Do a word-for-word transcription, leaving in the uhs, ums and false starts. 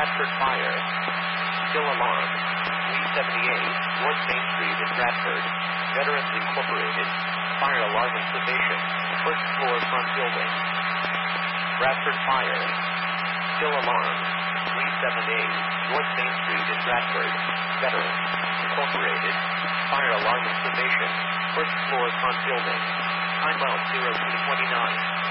Bradford Fire. Still alarm. three seventy-eight North Main Street in Bradford. Veterans Incorporated. Fire alarm installation. First floor front building. Bradford Fire. Still alarm. three seventy-eight North Main Street in Bradford. Veterans Incorporated. Fire alarm installation. First floor front building. Timeout zero two twenty-nine.